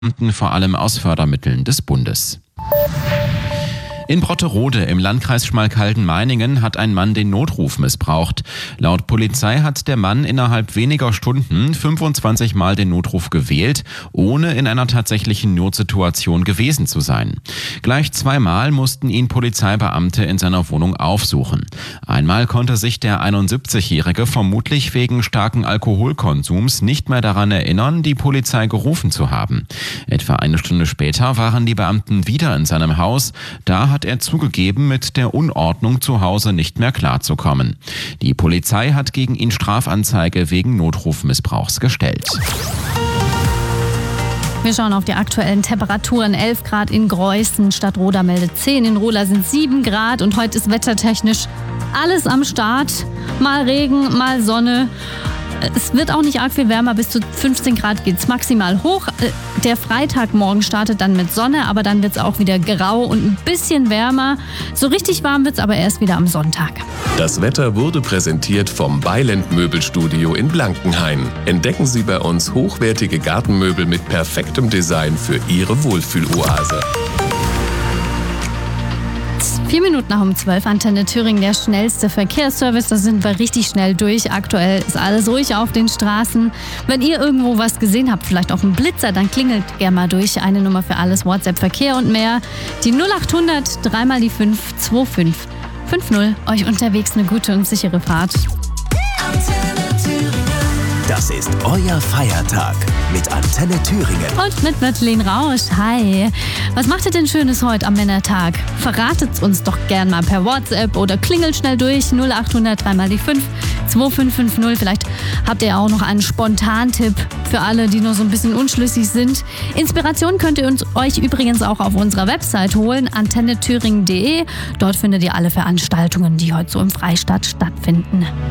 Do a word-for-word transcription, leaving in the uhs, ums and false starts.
vor allem aus Fördermitteln des Bundes. In Brotterode im Landkreis Schmalkalden-Meiningen hat ein Mann den Notruf missbraucht. Laut Polizei hat der Mann innerhalb weniger Stunden fünfundzwanzig Mal den Notruf gewählt, ohne in einer tatsächlichen Notsituation gewesen zu sein. Gleich zweimal mussten ihn Polizeibeamte in seiner Wohnung aufsuchen. Einmal konnte sich der einundsiebzigjährige vermutlich wegen starken Alkoholkonsums nicht mehr daran erinnern, die Polizei gerufen zu haben. Etwa eine Stunde später waren die Beamten wieder in seinem Haus. Da hat er zugegeben, mit der Unordnung zu Hause nicht mehr klarzukommen. Die Polizei hat gegen ihn Strafanzeige wegen Notrufmissbrauchs gestellt. Wir schauen auf die aktuellen Temperaturen. elf Grad in Greußen, Stadtroda meldet zehn, in Rola sind sieben Grad und heute ist wettertechnisch alles am Start. Mal Regen, mal Sonne. Es wird auch nicht arg viel wärmer, bis zu fünfzehn Grad geht es maximal hoch. Der Freitagmorgen startet dann mit Sonne, aber dann wird es auch wieder grau und ein bisschen wärmer. So richtig warm wird es aber erst wieder am Sonntag. Das Wetter wurde präsentiert vom Beiland Möbelstudio in Blankenhain. Entdecken Sie bei uns hochwertige Gartenmöbel mit perfektem Design für Ihre Wohlfühloase. Vier Minuten nach um zwölf, Antenne Thüringen, der schnellste Verkehrsservice. Da sind wir richtig schnell durch. Aktuell ist alles ruhig auf den Straßen. Wenn ihr irgendwo was gesehen habt, vielleicht auch einen Blitzer, dann klingelt gerne mal durch. Eine Nummer für alles, WhatsApp, Verkehr und mehr. Die null acht hundert, dreimal die fünf, zwei fünf fünf null. Euch unterwegs eine gute und sichere Fahrt. Das ist euer Feiertag mit Antenne Thüringen. Und mit Madeleine Rausch. Hi. Was macht ihr denn Schönes heute am Männertag? Verratet's uns doch gern mal per WhatsApp oder klingelt schnell durch null acht hundert, dreimal die fünf, zwei fünf fünf null. Vielleicht habt ihr auch noch einen Spontantipp für alle, die noch so ein bisschen unschlüssig sind. Inspiration könnt ihr uns, euch übrigens auch auf unserer Website holen, antenne thüringen punkt de. Dort findet ihr alle Veranstaltungen, die heute so im Freistaat stattfinden.